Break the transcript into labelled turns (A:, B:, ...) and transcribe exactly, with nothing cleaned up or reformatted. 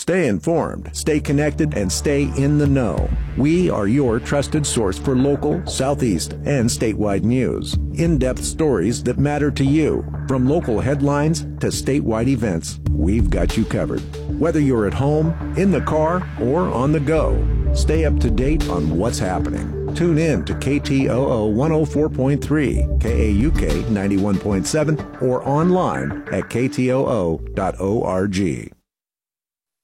A: Stay informed, stay connected, and stay in the know. We are your trusted source for local, Southeast, and statewide news. In-depth stories that matter to you. From local headlines to statewide events, we've got you covered. Whether you're at home, in the car, or on the go, stay up to date on what's happening. Tune in to K T O O one oh four point three, K A U K ninety-one point seven, or online at K T O O dot org.